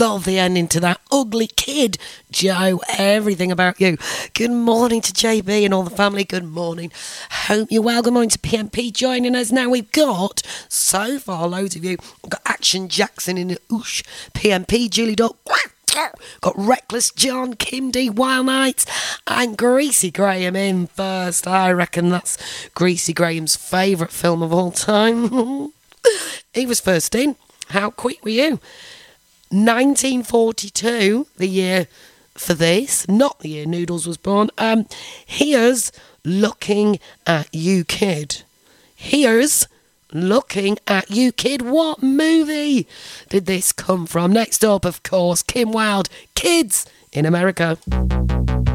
Love the ending to that ugly kid. Joe, everything about you. Good morning to JB and all the family. Good morning. Hope you're well. Good morning to PMP joining us. Now we've got, so far, loads of you. We've got Action Jackson in the oosh. PMP, Julie Duck. Got Reckless John, Kim D, Wild Nights, and Greasy Graham in first. I reckon that's Greasy Graham's favourite film of all time. He was first in. How quick were you? 1942, the year for this, not the year Noodles was born. Here's Looking at You, Kid. Here's Looking at You, Kid. What movie did this come from? Next up, of course, Kim Wilde, Kids in America.